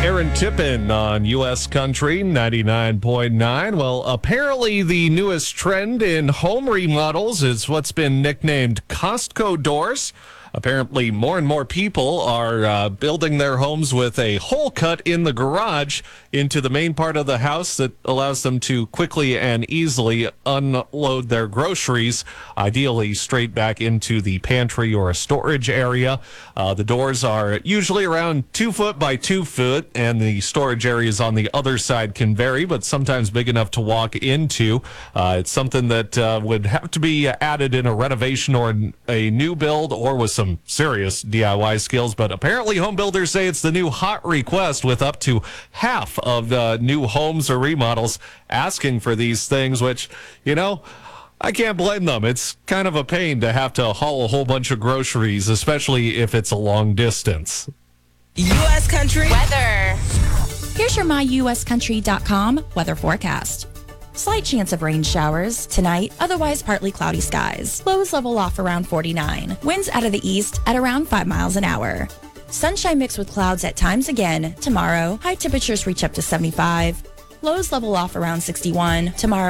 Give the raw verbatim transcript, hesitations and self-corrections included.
Aaron Tippin on U S Country ninety-nine point nine. Well, apparently the newest trend in home remodels is what's been nicknamed Costco doors. Apparently, more and more people are uh, building their homes with a hole cut in the garage into the main part of the house that allows them to quickly and easily unload their groceries, ideally straight back into the pantry or a storage area. Uh, the doors are usually around two foot by two foot, and the storage areas on the other side can vary, but sometimes big enough to walk into. Uh, it's something that uh, would have to be added in a renovation or a new build, or with some serious D I Y skills, but apparently home builders say it's the new hot request, with up to half of the new homes or remodels asking for these things, which, you know, I can't blame them. It's kind of a pain to have to haul a whole bunch of groceries, especially if it's a long distance. U S Country weather. Here's your my U S country dot com weather forecast. Slight chance of rain showers tonight, otherwise partly cloudy skies. Lows level off around forty-nine. Winds out of the east at around five miles an hour. Sunshine mixed with clouds at times again tomorrow. High temperatures reach up to seventy-five. Lows level off around sixty-one. Tomorrow.